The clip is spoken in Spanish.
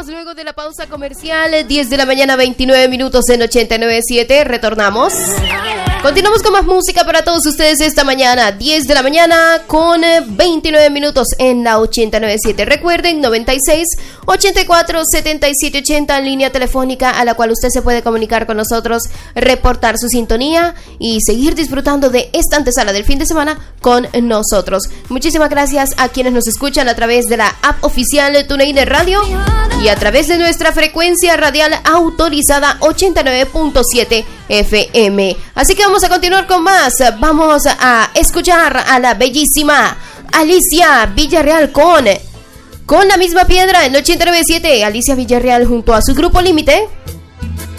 Regresamos luego de la pausa comercial, 10 de la mañana, 29 minutos en 89.7. Retornamos. Continuamos con más música para todos ustedes esta mañana, 10 de la mañana con 29 minutos en la 89.7. Recuerden, 96 84 77 80 en línea telefónica a la cual usted se puede comunicar con nosotros, reportar su sintonía y seguir disfrutando de esta antesala del fin de semana con nosotros. Muchísimas gracias a quienes nos escuchan a través de la app oficial de TuneIn Radio y a través de nuestra frecuencia radial autorizada 89.7 FM. Así que vamos a continuar con más. Vamos a escuchar a la bellísima Alicia Villarreal con La Misma Piedra en 89.7. Alicia Villarreal junto a su grupo Límite.